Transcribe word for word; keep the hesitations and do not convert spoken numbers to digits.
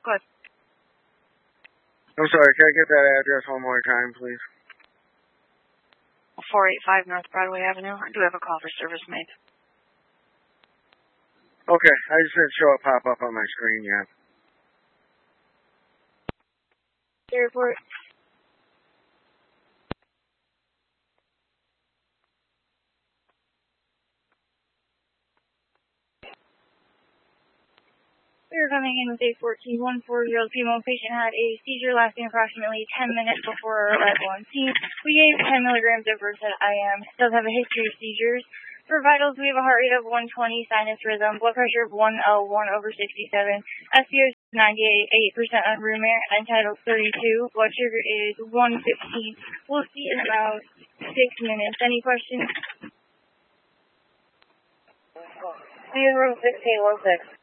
Go ahead. I'm sorry, can I get that address one more time, please? four eighty-five North Broadway Avenue. I do have a call for service made. Okay, I just didn't show it pop up on my screen yet. Airport. We were coming in with a fourteen one four-year-old female patient had a seizure lasting approximately ten minutes before our arrival on scene. We gave ten milligrams of Versed I M. Does have a history of seizures. For vitals, we have a heart rate of one twenty, sinus rhythm, blood pressure of one oh one over sixty-seven, S P O is ninety-eight percent on room air, and title thirty-two. Blood sugar is one fifteen. We'll see in about six minutes. Any questions? We have room sixteen one six.